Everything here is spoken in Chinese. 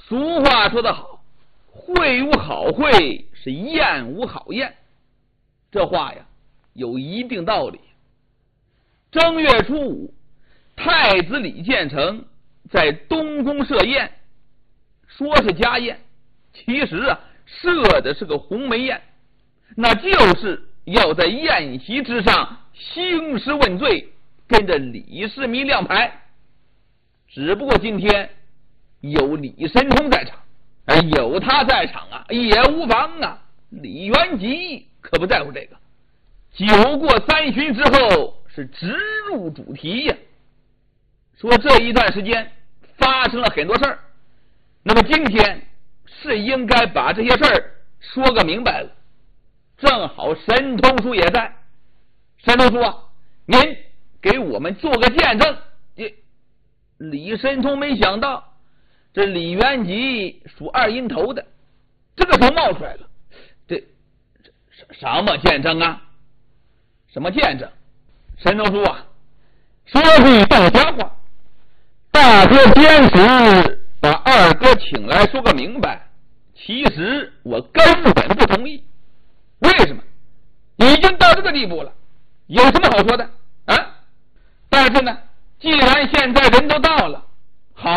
俗话说得好，会无好会，是宴无好宴。这话呀有一定道理。正月初五，太子李建成在东宫设宴，说是家宴，其实设的是个鸿门宴，那就是要在宴席之上兴师问罪，跟着李世民亮牌。只不过今天有李神通在场，有他在场也无妨啊。李元吉可不在乎这个。酒过三巡之后，是直入主题呀。说这一段时间发生了很多事儿，那么今天是应该把这些事儿说个明白了。正好神通叔也在，神通叔您给我们做个见证。李神通没想到这李元吉属二阴头的，这个时候冒出来了，这什么见证啊？什么见证？神通叔说句到家话，大哥坚持把二哥请来说个明白，其实我根本不同意。为什么？已经到这个地步了，有什么好说的啊？但是呢，既然现在人都到了，